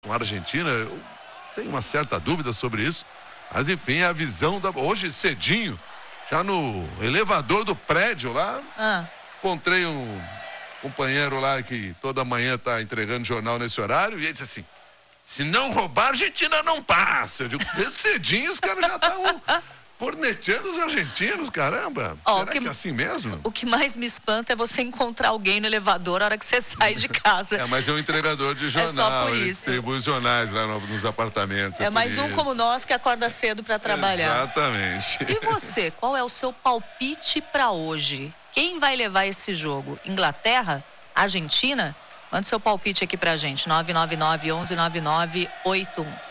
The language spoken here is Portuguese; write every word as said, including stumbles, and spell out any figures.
com a Argentina, eu tenho uma certa dúvida sobre isso, mas enfim, a visão da... Hoje, cedinho, já no elevador do prédio lá, ah. encontrei um companheiro lá que toda manhã tá entregando jornal nesse horário, e ele disse assim, se não roubar, a Argentina não passa. Eu digo, desde cedinho os caras já estão corneteando os argentinos, caramba. Oh, Será que, que é assim mesmo? O que mais me espanta é você encontrar alguém no elevador na hora que você sai de casa. É, mas é um entregador de jornal. É só por ele isso. distribui os jornais lá nos apartamentos. É, é mais um isso. Como nós que acorda cedo para trabalhar. Exatamente. E você, qual é o seu palpite para hoje? Quem vai levar esse jogo? Inglaterra? Argentina? Mande seu palpite aqui pra gente, nove nove nove, onze nove nove oito um.